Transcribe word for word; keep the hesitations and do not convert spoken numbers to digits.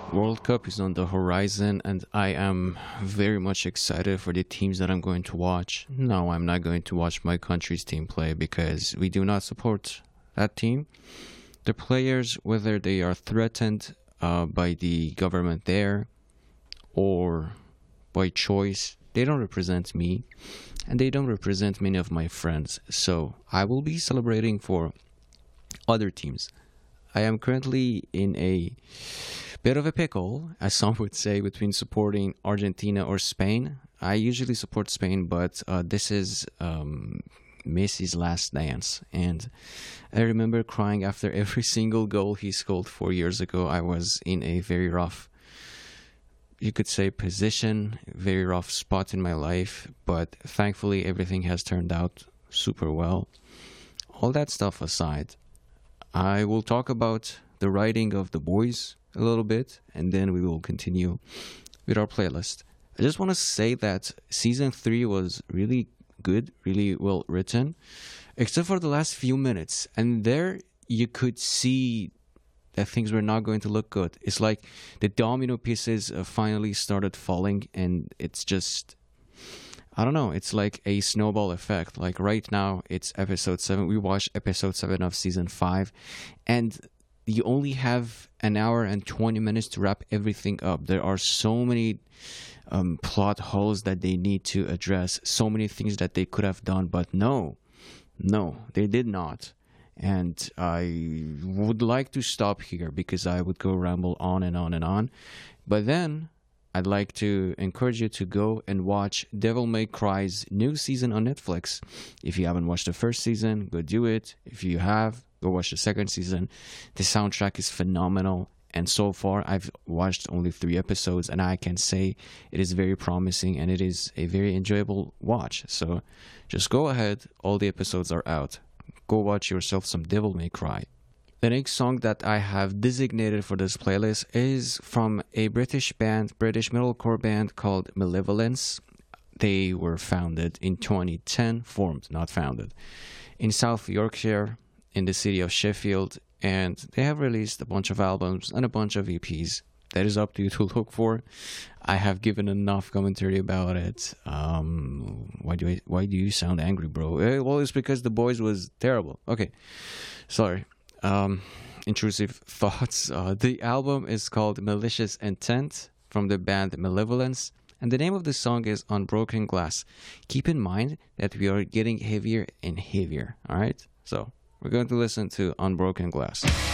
World Cup is on the horizon, and I am very much excited for the teams that I'm going to watch. No, I'm not going to watch my country's team play because we do not support that team. The players, whether they are threatened uh, by the government there or by choice, they don't represent me, and they don't represent many of my friends. So I will be celebrating for other teams. I am currently in a bit of a pickle, as some would say, between supporting Argentina or Spain. I usually support Spain, but uh, this is um, Messi's last dance. And I remember crying after every single goal he scored four years ago. I was in a very rough, you could say, position, very rough spot in my life. But thankfully, everything has turned out super well. All that stuff aside, I will talk about the writing of the boys a little bit, and then we will continue with our playlist. I just want to say that season three was really good, really well written, except for the last few minutes. And there you could see that things were not going to look good. It's like the domino pieces uh, finally started falling, and it's just, I don't know, it's like a snowball effect. Like right now, it's episode seven. We watched episode seven of season five, and you only have an hour and twenty minutes to wrap everything up. There are so many um, plot holes that they need to address, so many things that they could have done, but no, no, they did not. And I would like to stop here because I would go ramble on and on and on. But then I'd like to encourage you to go and watch Devil May Cry's new season on Netflix. If you haven't watched the first season, go do it. If you have, go watch the second season. The soundtrack is phenomenal. And so far, I've watched only three episodes, and I can say it is very promising and it is a very enjoyable watch. So just go ahead. All the episodes are out. Go watch yourself some Devil May Cry. The next song that I have designated for this playlist is from a British band, British metalcore band called Malevolence. They were founded in twenty ten, formed, not founded, in South Yorkshire, in the city of Sheffield, and they have released a bunch of albums and a bunch of E Ps. That is up to you to look for. I have given enough commentary about it. Um, why do I, why do you sound angry, bro? Eh, well, it's because The Boys was terrible. Okay, sorry. Um, intrusive thoughts. Uh, the album is called Malicious Intent from the band Malevolence, and the name of the song is Unbroken Glass. Keep in mind that we are getting heavier and heavier, all right? So we're going to listen to Unbroken Glass.